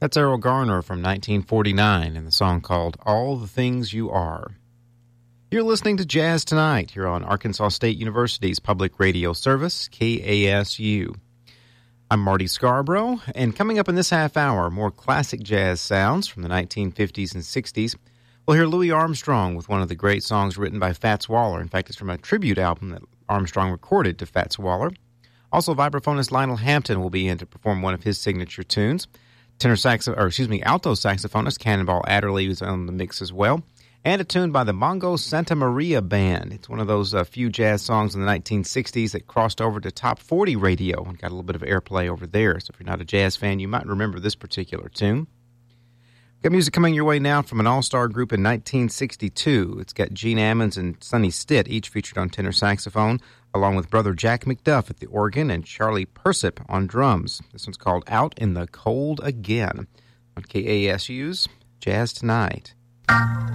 That's Errol Garner from 1949 in the song called All the Things You Are. You're listening to Jazz Tonight here on Arkansas State University's public radio service, KASU. I'm Marty Scarborough, and coming up in this half hour, more classic jazz sounds from the 1950s and 60s. We'll hear Louis Armstrong with one of the great songs written by Fats Waller. In fact, it's from a tribute album that Armstrong recorded to Fats Waller. Also, vibraphonist Lionel Hampton will be in to perform one of his signature tunes. Alto saxophonist Cannonball Adderley was on the mix as well. And a tune by the Mongo Santa Maria Band. It's one of those few jazz songs in the 1960s that crossed over to Top 40 radio and got a little bit of airplay over there. So if you're not a jazz fan, you might remember this particular tune. Got music coming your way now from an all-star group in 1962. It's got Gene Ammons and Sonny Stitt, each featured on tenor saxophone, along with brother Jack McDuff at the organ and Charlie Persip on drums. This one's called Out in the Cold Again on KASU's Jazz Tonight.